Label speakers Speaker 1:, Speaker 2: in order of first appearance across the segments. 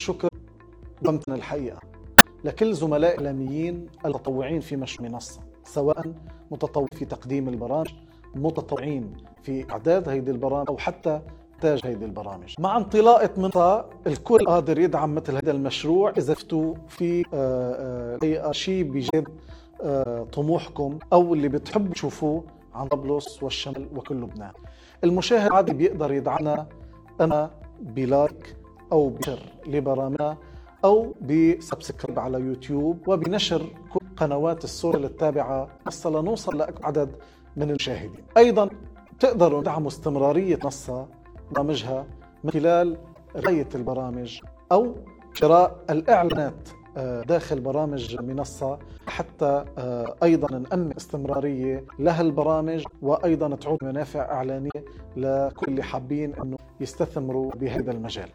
Speaker 1: شكر بمتن الحقيقة لكل زملاء الإعلاميين المتطوعين في مشروع منصة، سواء متطوعين في تقديم البرامج، متطوعين في إعداد هذه البرامج، أو حتى إنتاج هذه البرامج. مع انطلاقة منصة الكل قادر يدعم مثل هذا المشروع إذا فتوا في شيء بيجيب طموحكم أو اللي بتحبوا تشوفوه عن طبلس والشمال وكل لبنان. المشاهد عادي بيقدر يدعمنا أما بلايك أو بشر لبرامجنا أو بسبسكرايب على يوتيوب وبنشر كل قنوات السوريال التابعة لنوصل لأكبر عدد من المشاهدين. أيضا تقدروا تدعموا استمرارية منصة برامجها من خلال رعاية البرامج أو شراء الإعلانات داخل برامج منصة، حتى أيضا نأمن استمرارية لها البرامج، وأيضا تعود منافع إعلانية لكل اللي حابين أنه يستثمروا بهذا المجال.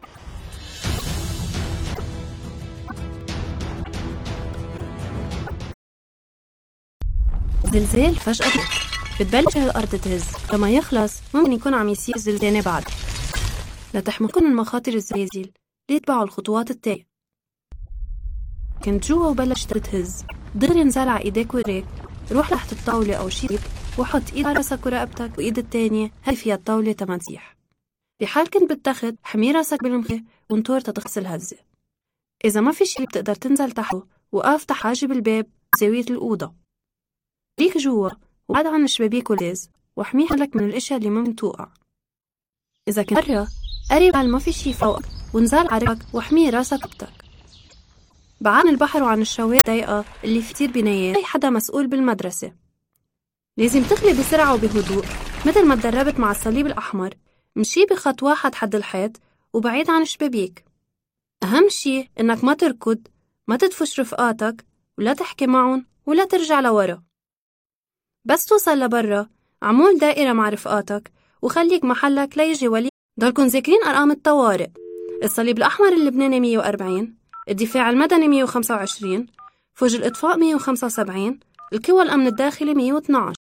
Speaker 2: زلزال فجأة بتبلش الأرض تهز، لما يخلص ممكن يكون عم يصير زلزال بعد. لتحميكم من مخاطر الزلازل ليتبعوا الخطوات التالية. كنت جوا وبلشت تهز، دغري نزل على ايديك ورجليك، روح تحت الطاولة أو شيء وحط ايد على راسك ورقبتك وإيد التانية هاي فيها الطاولة تما تسيح. في حال كنت بالتخت حمي راسك بالمخدة وانطر تتخص الهزة. إذا ما في شيء بتقدر تنزل تحته، وقف تحت حاجب الباب بزاوية الأوضة. خليك جوا وبعد عن الشبابيك والإز، واحمي حالك من الأشياء اللي ممكن توقع. إذا كنت برا قريب على ما في شي فوقك ونزال عرقك واحمي راسك وبتك. بعد عن البحر وعن الشوارع الضيقة اللي في كتير بنايات أي حدا مسؤول بالمدرسة. لازم تخلي بسرعة وبهدوء مثل ما تدربت مع الصليب الأحمر. مشي بخط واحد حد الحيط وبعيد عن الشبابيك. أهم شي إنك ما تركض، ما تدفش رفقاتك، ولا تحكي معهم، ولا ترجع لورا. بس توصل لبرا عمول دائرة مع رفقاتك وخليك محلك ليجي ولي. ضلكن ذاكرين أرقام الطوارئ: الصليب الأحمر اللبناني 140، الدفاع المدني 125، فوج الإطفاء 175، القوى الأمن الداخلي 112.